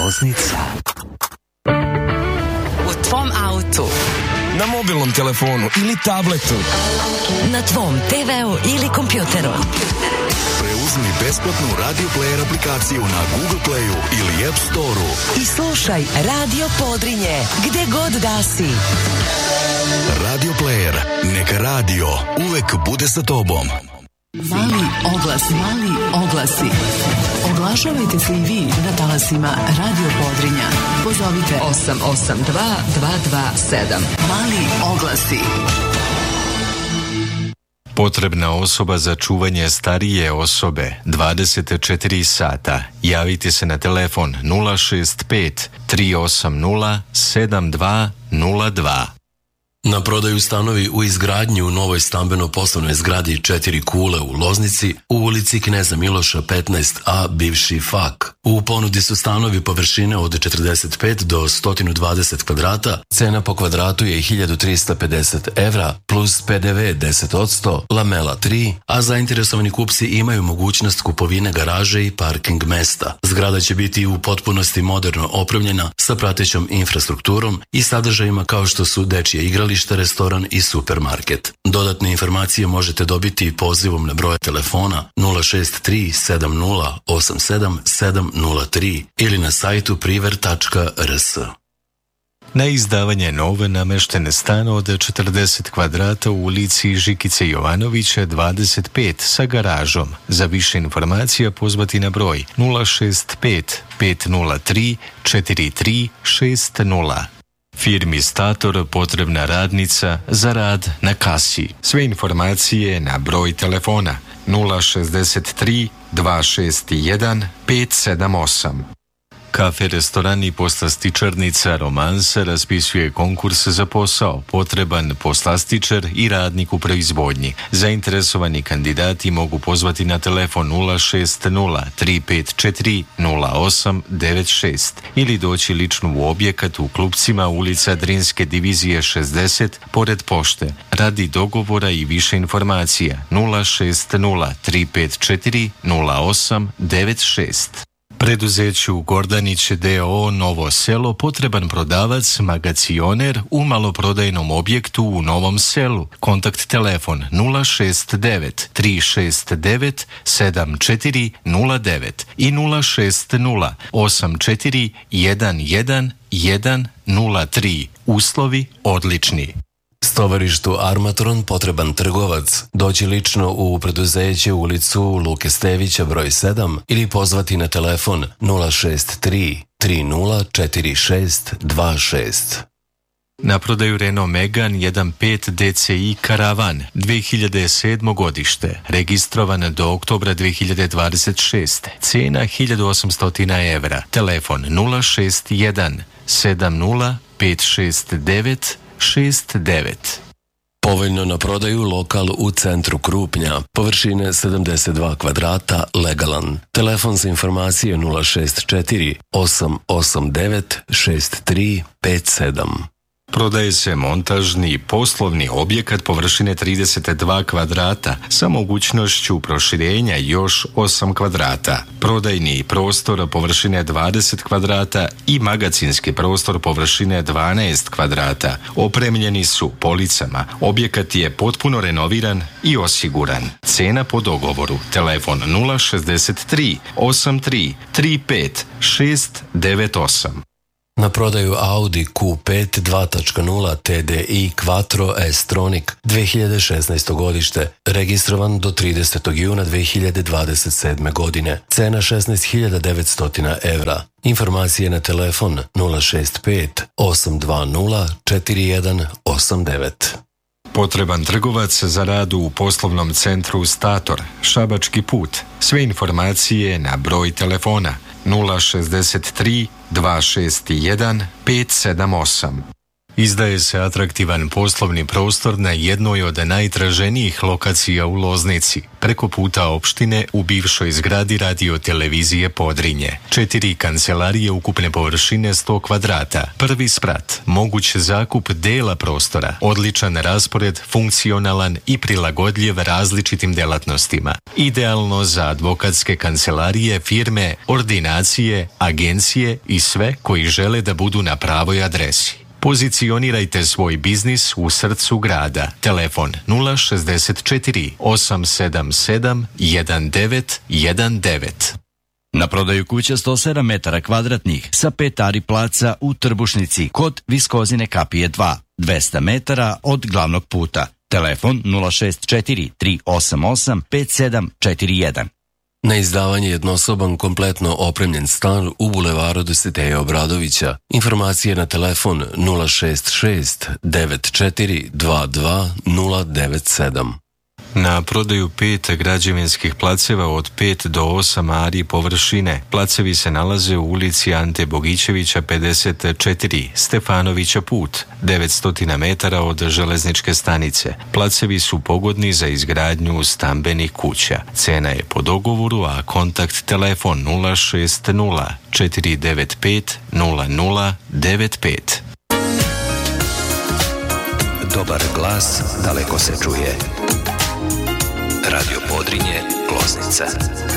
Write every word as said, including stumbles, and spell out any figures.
Loznica. U tvom autu, na mobilnom telefonu ili tabletu, na tvom te veu ili kompjuteru. Preuzmi besplatnu Radio Player aplikaciju na Google Playu ili App Storeu i slušaj Radio Podrinje gde god da si. Radio Player, neka radio uvek bude sa tobom. Mali oglasi, mali oglasi. Oglašavajte se i vi na talasima Radio Podrinja. Pozovite osam osam dva dva dva sedam. Mali oglasi. Potrebna osoba za čuvanje starije osobe dvadeset četiri sata. Javite se na telefon nula šest pet tri osam nula sedam dva nula dva. Na prodaju stanovi u izgradnji u novoj stambeno-poslovnoj zgradi Četiri kule u Loznici u ulici Kneza Miloša petnaest a, bivši F A K. U ponudi su stanovi površine od četrdeset pet do sto dvadeset kvadrata, cena po kvadratu je hiljadu trista pedeset evra plus P D V deset posto, lamela tri, a zainteresovani kupci imaju mogućnost kupovine garaže i parking mesta. Zgrada će biti u potpunosti moderno opremljena sa pratećom infrastrukturom i sadržajima kao što su dečje igralište, restoran i supermarket. Dodatne informacije možete dobiti pozivom na broj telefona nula šest tri sedam nula osam sedam sedam nula tri ili na sajtu priver tačka r s. Na izdavanje nove nameštene stana od četrdeset kvadrata u ulici Žikice Jovanovića dvadeset pet sa garažom. Za više informacija pozvati na broj nula šest pet pet nula tri četiri tri šest nula. Firmi Stator potrebna radnica za rad na kasi. Sve informacije na broj telefona nula šezdeset tri dva šest jedan pet sedam osam. Kafe, restoran i poslastičarnica Romansa raspisuje konkurs za posao. Potreban poslastičar i radnik u proizvodnji. Zainteresovani kandidati mogu pozvati na telefon nula šest nula tri pet četiri nula osam devet šest ili doći lično u objekat u Klupcima, ulica Drinske divizije šezdeset, pored pošte. Radi dogovora i više informacija nula šest nula tri pet četiri nula osam devet šest. Preduzeću Gordanić d o o Novo selo potreban prodavac, magacioner u maloprodajnom objektu u Novom selu. Kontakt telefon nula šest devet tri šest devet sedam četiri nula devet i nula šest nula osam četiri jedan jedan jedan nula tri. Uslovi odlični. Stovarištu Armatron potreban trgovac. Doći lično u preduzeće ulicu Luke Stevića broj sedam ili pozvati na telefon nula šest tri tri nula četiri šest dva šest. Na prodaju Renault Megane jedan pet D C I Karavan dve hiljade sedmo godište, registrovan do oktobra dve hiljade dvadeset šeste. Cena hiljadu osamsto evra. Telefon nula šest jedan sedam nula pet šest devet šest devet. Povoljno na prodaju lokal u centru Krupnja, površine sedamdeset dva kvadrata, legalan. Telefon za informacije nula šest četiri osam osam devet šest tri pet sedam. Prodaje se montažni poslovni objekat površine trideset dva kvadrata sa mogućnošću proširenja još osam kvadrata. Prodajni prostor površine dvadeset kvadrata i magacinski prostor površine dvanaest kvadrata. Opremljeni su policama. Objekat je potpuno renoviran i osiguran. Cena po dogovoru. Telefon nula šezdeset tri osam tri tri pet šest devet osam. Na prodaju Audi Q pet dva nula T D I Quattro S-Tronic dve hiljade šesnaesto godište, registrovan do tridesetog juna dve hiljade dvadeset sedme godine. Cena šesnaest hiljada devetsto evra. Informacije na telefon nula šest pet osam dva nula četiri jedan osam devet. Potreban trgovac za rad u poslovnom centru Stator, Šabački put. Sve informacije na broj telefona nula šezdeset tri dva šest jedan pet sedam osam. Izdaje se atraktivan poslovni prostor na jednoj od najtraženijih lokacija u Loznici, preko puta opštine u bivšoj zgradi radio-televizije Podrinje. Četiri kancelarije ukupne površine sto kvadrata, prvi sprat, moguć zakup dela prostora, odličan raspored, funkcionalan i prilagodljiv različitim delatnostima. Idealno za advokatske kancelarije, firme, ordinacije, agencije i sve koji žele da budu na pravoj adresi. Pozicionirajte svoj biznis u srcu grada. Telefon nula šezdeset četiri osam sedam sedam jedan devet jedan devet. Na prodaju kuća sto sedam metara kvadratnih sa pet ari placa u Trbušnici kod Viskozine kapije dva, dvesta metara od glavnog puta. Telefon nula šest četiri tri osam osam pet sedam četiri jedan. Na izdavanje jednosoban kompletno opremljen stan u bulevaru Dositeja Obradovića. Informacije na telefon nula šest šest devet četiri dva dva nula devet sedam. Na prodaju pet građevinskih placeva od pet do osam ari površine. Placevi se nalaze u ulici Ante Bogićevića pedeset četiri, Stefanovića put, devetsto metara od železničke stanice. Placevi su pogodni za izgradnju stambenih kuća. Cena je po dogovoru, a kontakt telefon nula šest nula četiri devet pet nula nula devet pet. Dobar glas daleko se čuje. Radio Podrinje, Loznica.